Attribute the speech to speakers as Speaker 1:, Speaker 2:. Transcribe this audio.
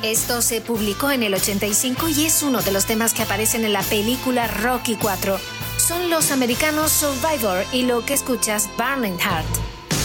Speaker 1: Esto se publicó en el 85 y es uno de los temas que aparecen en la película Rocky IV. Son los americanos Survivor y lo que escuchas, Burning Heart.